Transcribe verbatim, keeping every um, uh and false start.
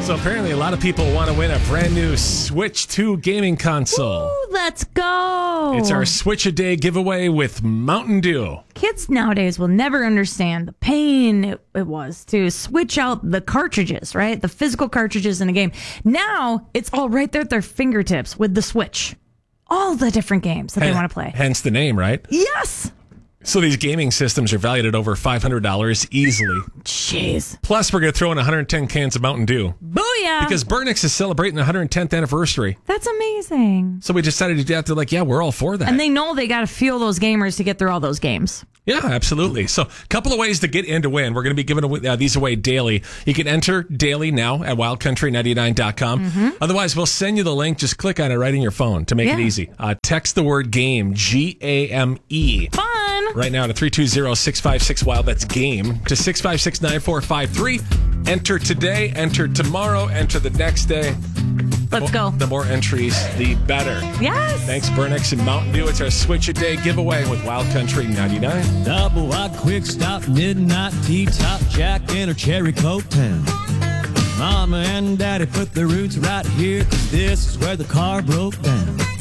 So apparently a lot of people want to win a brand new Switch two gaming console. Ooh, let's go. It's our Switch a Day giveaway with Mountain Dew. Kids nowadays will never understand the pain it, it was to switch out the cartridges, right? The physical cartridges in a game. Now, it's all right there at their fingertips with the Switch. All the different games that they want to play. Hence the name, right? Yes. So these gaming systems are valued at over five hundred dollars easily. Jeez. Plus, we're going to throw in one hundred ten cans of Mountain Dew. Booyah. Because Burnix is celebrating the one hundred tenth anniversary. That's amazing. So we decided to do that. They're like, yeah, we're all for that. And they know they got to fuel those gamers to get through all those games. Yeah, absolutely. So a couple of ways to get in to win. We're going to be giving away, uh, these away daily. You can enter daily now at wild country ninety-nine dot com. Mm-hmm. Otherwise, we'll send you the link. Just click on it right in your phone to make yeah. it easy. Uh, text the word GAME, G A M E. Fun. Right now to three two zero, six five six, WILD. That's GAME. To six five six, nine four five three. Enter today, enter tomorrow, enter the next day. Let's go. The more entries, the better. Yes. Thanks, Burnix and Mountain Dew. It's our Switch a Day giveaway with Wild Country ninety-nine. Double wide, quick stop, midnight tea top, Jack and a cherry coke town. Mama and Daddy put their roots right here, 'cause this is where the car broke down.